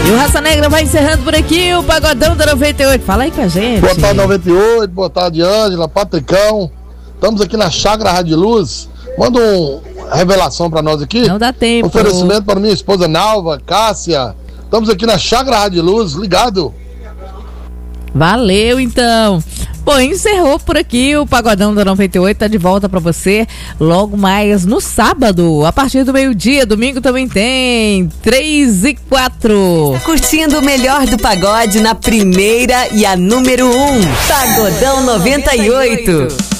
E o Raça Negra vai encerrando por aqui o Pagodão da 98. Fala aí com a gente. Boa tarde, 98. Boa tarde, Ângela, Patricão. Estamos aqui na Chácara Rádio Luz. Manda uma revelação pra nós aqui. Não dá tempo. Oferecimento para minha esposa Nalva, Cássia. Estamos aqui na Chácara Rádio Luz, ligado. Valeu, então. Bom, encerrou por aqui o Pagodão da 98, tá de volta pra você logo mais no sábado, a partir do meio-dia. Domingo também tem 3 e 4. Curtindo o melhor do pagode na primeira e a número 1. Pagodão 98.